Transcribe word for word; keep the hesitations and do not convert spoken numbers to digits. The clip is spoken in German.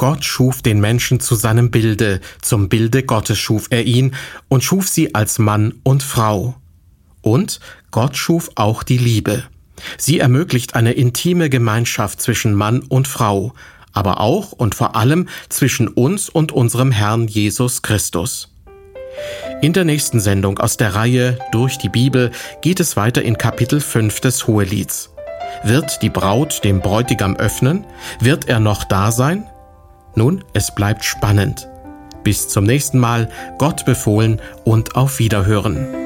Gott schuf den Menschen zu seinem Bilde, zum Bilde Gottes schuf er ihn und schuf sie als Mann und Frau. Und Gott schuf auch die Liebe. Sie ermöglicht eine intime Gemeinschaft zwischen Mann und Frau, aber auch und vor allem zwischen uns und unserem Herrn Jesus Christus. In der nächsten Sendung aus der Reihe Durch die Bibel geht es weiter in Kapitel fünf des Hohelieds. Wird die Braut dem Bräutigam öffnen? Wird er noch da sein? Nun, es bleibt spannend. Bis zum nächsten Mal, Gott befohlen und auf Wiederhören.